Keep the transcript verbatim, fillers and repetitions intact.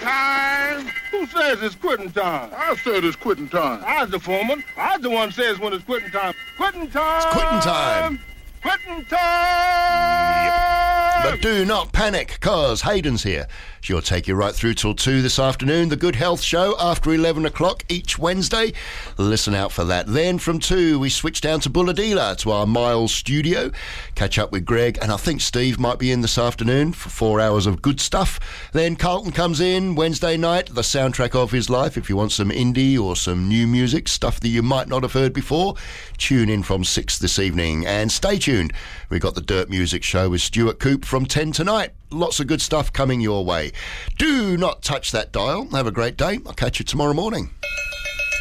time. Who says it's quitting time? I said it's quitting time. I was the foreman. I was the one says when it's quitting time. Quitting time. It's quitting time. Quitting time. Yep. But do not panic, cause Hayden's here. She'll take you right through till two this afternoon. The Good Health Show after eleven o'clock each Wednesday. Listen out for that. Then from two, we switch down to Bulladila to our Miles studio. Catch up with Greg, and I think Steve might be in this afternoon for four hours of good stuff. Then Carlton comes in Wednesday night, the soundtrack of his life. If you want some indie or some new music, stuff that you might not have heard before, tune in from six this evening. And stay tuned. We've got the Dirt Music Show with Stuart Coop from ten tonight. Lots of good stuff coming your way. Do not touch that dial. Have a great day. I'll catch you tomorrow morning.